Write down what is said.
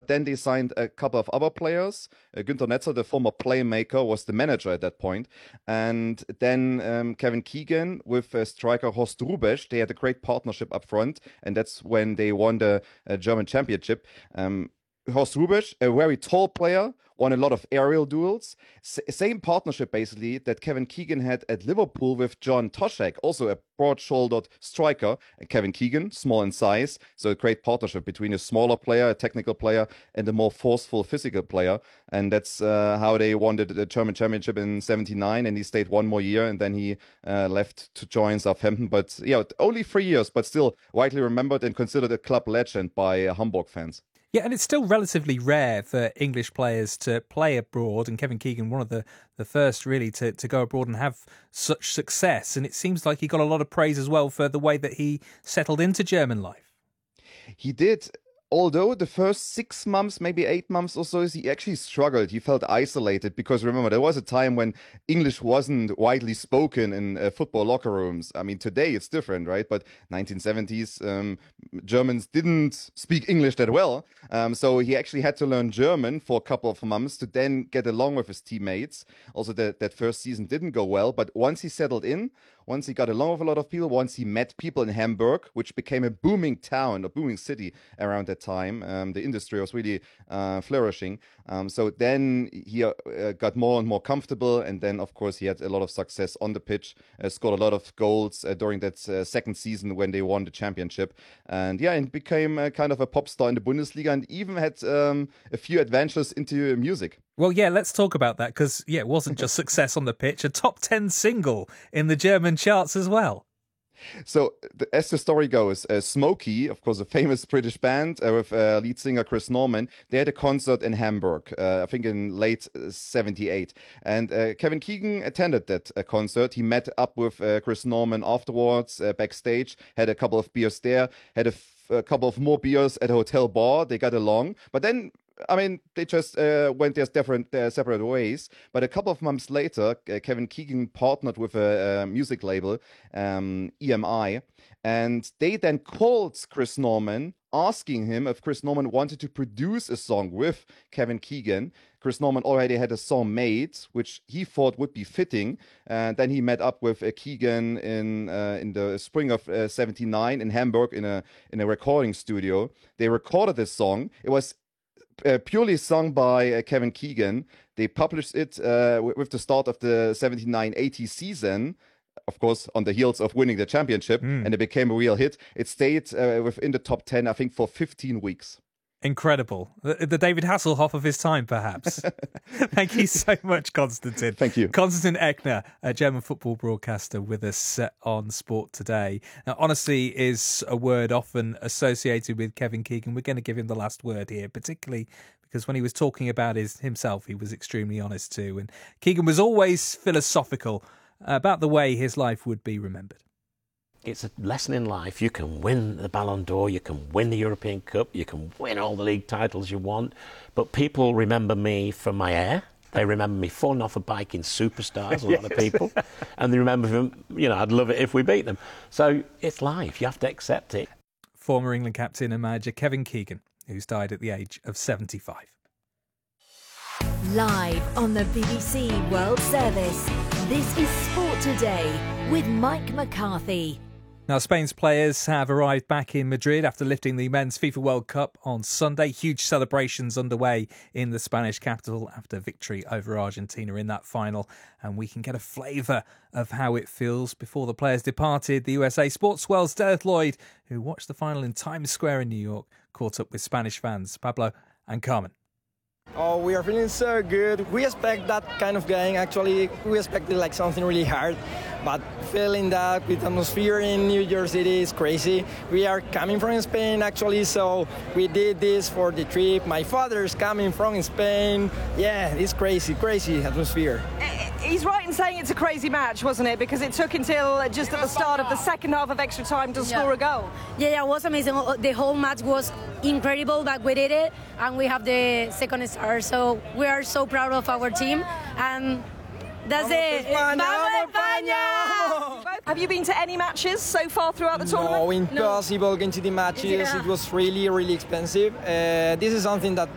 then they signed a couple of other players. Günther Netzer, the former playmaker, was the manager at that point. And then Kevin Keegan with striker Horst Hrubesch, they had a great partnership up front, and that's when they won the German championship. Horst Hrubesch, a very tall player, won a lot of aerial duels. Same partnership, basically, that Kevin Keegan had at Liverpool with John Toshak, also a broad-shouldered striker. And Kevin Keegan, small in size, so a great partnership between a smaller player, a technical player, and a more forceful physical player. And that's how they won the German championship in '79, and he stayed one more year, and then he left to join Southampton. But yeah, only 3 years, but still widely remembered and considered a club legend by Hamburg fans. Yeah, and it's still relatively rare for English players to play abroad, and Kevin Keegan, one of the first really to go abroad and have such success. And it seems like he got a lot of praise as well for the way that he settled into German life. He did. Although the first 6 months, maybe 8 months or so, he actually struggled. He felt isolated because, remember, there was a time when English wasn't widely spoken in football locker rooms. I mean, today it's different, right? But 1970s, Germans didn't speak English that well. So he actually had to learn German for a couple of months to then get along with his teammates. Also, that first season didn't go well. But once he settled in, once he got along with a lot of people, once he met people in Hamburg, which became a booming town, a booming city around that time, the industry was really flourishing. So then he got more and more comfortable, and then, of course, he had a lot of success on the pitch, scored a lot of goals during that second season when they won the championship. And yeah, and became kind of a pop star in the Bundesliga, and even had a few adventures into music. Well, yeah, let's talk about that, because, yeah, it wasn't just success on the pitch, a top 10 single in the German charts as well. So, as the story goes, Smokey, of course, a famous British band with lead singer Chris Norman, they had a concert in Hamburg, I think in late '78. And Kevin Keegan attended that concert. He met up with Chris Norman afterwards, backstage, had a couple of beers there, had a couple of more beers at a hotel bar. They got along. But then, I mean, they just went their separate ways. But a couple of months later, Kevin Keegan partnered with a music label, EMI, and they then called Chris Norman, asking him if Chris Norman wanted to produce a song with Kevin Keegan. Chris Norman already had a song made, which he thought would be fitting. And then he met up with Keegan in the spring of '79 in Hamburg in a recording studio. They recorded this song. It was purely sung by Kevin Keegan. They published it with the start of the '79-80 season, of course, on the heels of winning the championship, and it became a real hit. It stayed within the top 10, I think, for 15 weeks. Incredible. The David Hasselhoff of his time, perhaps. Thank you so much, Konstantin. Thank you. Konstantin Eckner, a German football broadcaster with us on Sport Today. Now, honesty is a word often associated with Kevin Keegan. We're going to give him the last word here, particularly because when he was talking about himself, he was extremely honest too. And Keegan was always philosophical about the way his life would be remembered. It's a lesson in life. You can win the Ballon d'Or, you can win the European Cup, you can win all the league titles you want, but people remember me for my hair. They remember me falling off a bike in Superstars, a lot of people, and they remember him, I'd love it if we beat them. So it's life. You have to accept it. Former England captain and manager Kevin Keegan, who's died at the age of 75. Live on the BBC World Service, this is Sport Today with Mike McCarthy. Now, Spain's players have arrived back in Madrid after lifting the Men's FIFA World Cup on Sunday. Huge celebrations underway in the Spanish capital after victory over Argentina in that final. And we can get a flavour of how it feels before the players departed the USA. Sports World's Derek Lloyd, who watched the final in Times Square in New York, caught up with Spanish fans, Pablo and Carmen. Oh, we are feeling so good. We expect that kind of game. Actually, we expected like something really hard, but feeling that with atmosphere in New York City is crazy. We are coming from Spain, actually, so we did this for the trip. My father's coming from Spain. Yeah, it's crazy atmosphere. He's right in saying it's a crazy match, wasn't it? Because it took until just at the start of the second half of extra time to score a goal. Yeah, it was amazing. The whole match was incredible, but we did it, and we have the second star. So we are so proud of our team, and that's it. Vamos España! Have you been to any matches so far throughout the tournament? No, impossible going to the matches. It was really expensive. This is something that